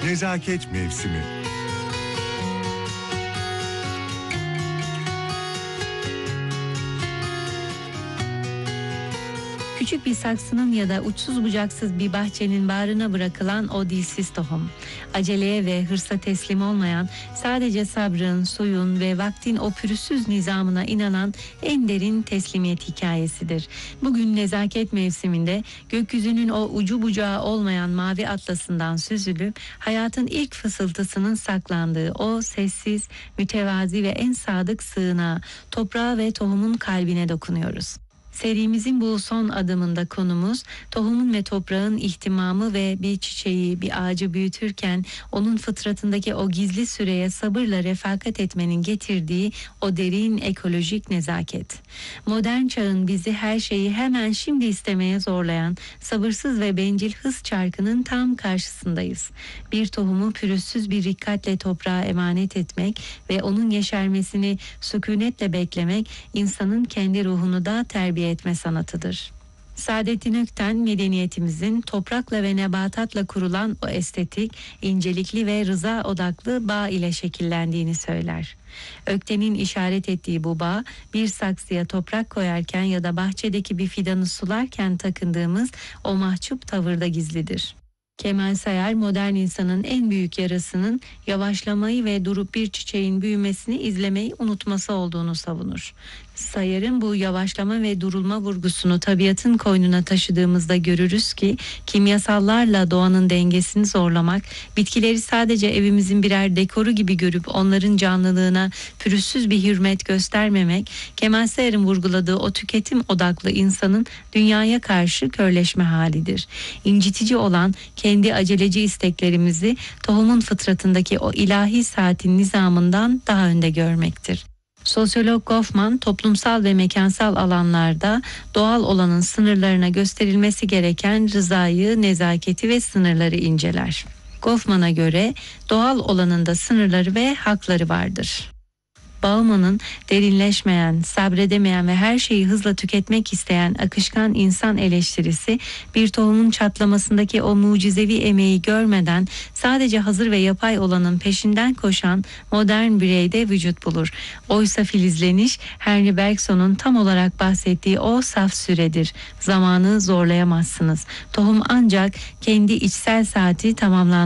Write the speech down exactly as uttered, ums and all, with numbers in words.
Nezaket mevsimi. Küçük bir saksının ya da uçsuz bucaksız bir bahçenin bağrına bırakılan o dilsiz tohum. Aceleye ve hırsa teslim olmayan, sadece sabrın, suyun ve vaktin o pürüzsüz nizamına inanan en derin teslimiyet hikayesidir. Bugün nezaket mevsiminde gökyüzünün o ucu bucağı olmayan mavi atlasından süzülüp hayatın ilk fısıltısının saklandığı o sessiz, mütevazi ve en sadık sığınağa, toprağa ve tohumun kalbine dokunuyoruz. Serimizin bu son adımında konumuz tohumun ve toprağın ihtimamı ve bir çiçeği, bir ağacı büyütürken onun fıtratındaki o gizli süreye sabırla refakat etmenin getirdiği o derin ekolojik nezaket. Modern çağın bizi her şeyi hemen şimdi istemeye zorlayan sabırsız ve bencil hız çarkının tam karşısındayız. Bir tohumu pürüzsüz bir rikkatle toprağa emanet etmek ve onun yeşermesini sükunetle beklemek insanın kendi ruhunu da terbiye etme sanatıdır. Saadettin Ökten, medeniyetimizin toprakla ve nebatatla kurulan o estetik, incelikli ve rıza odaklı bağ ile şekillendiğini söyler. Ökten'in işaret ettiği bu bağ, bir saksıya toprak koyarken ya da bahçedeki bir fidanı sularken takındığımız o mahcup tavırda gizlidir. Kemal Sayar, modern insanın en büyük yarasının yavaşlamayı ve durup bir çiçeğin büyümesini izlemeyi unutması olduğunu savunur. Sayar'ın bu yavaşlama ve durulma vurgusunu tabiatın koynuna taşıdığımızda görürüz ki kimyasallarla doğanın dengesini zorlamak, bitkileri sadece evimizin birer dekoru gibi görüp onların canlılığına pürüzsüz bir hürmet göstermemek, Kemal Sayar'ın vurguladığı o tüketim odaklı insanın dünyaya karşı körleşme halidir. İncitici olan kendi aceleci isteklerimizi tohumun fıtratındaki o ilahi saatin nizamından daha önde görmektir. Sosyolog Goffman, toplumsal ve mekansal alanlarda doğal olanın sınırlarına gösterilmesi gereken rızayı, nezaketi ve sınırları inceler. Goffman'a göre doğal olanın da sınırları ve hakları vardır. Bauman'ın derinleşmeyen, sabredemeyen ve her şeyi hızla tüketmek isteyen akışkan insan eleştirisi, bir tohumun çatlamasındaki o mucizevi emeği görmeden sadece hazır ve yapay olanın peşinden koşan modern bireyde vücut bulur. Oysa filizleniş, Henry Bergson'un tam olarak bahsettiği o saf süredir. Zamanı zorlayamazsınız. Tohum ancak kendi içsel saati tamamlandığı